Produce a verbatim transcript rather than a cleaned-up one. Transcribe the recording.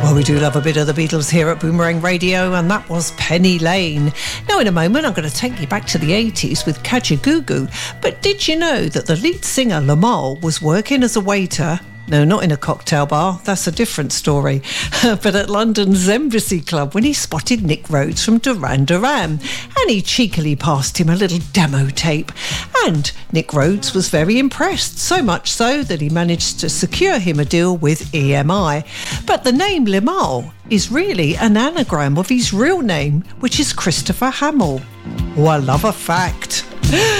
Well, we do love a bit of the Beatles here at Boomerang Radio, and that was Penny Lane. Now, in a moment, I'm going to take you back to the eighties with Kajagoogoo. But did you know that the lead singer, Lamal, was working as a waiter? No, not in a cocktail bar. That's a different story. But at London's Embassy Club when he spotted Nick Rhodes from Duran Duran. And he cheekily passed him a little demo tape. And Nick Rhodes was very impressed, so much so that he managed to secure him a deal with E M I. But the name Limahl is really an anagram of his real name, which is Christopher Hamill. Oh, I love a fact.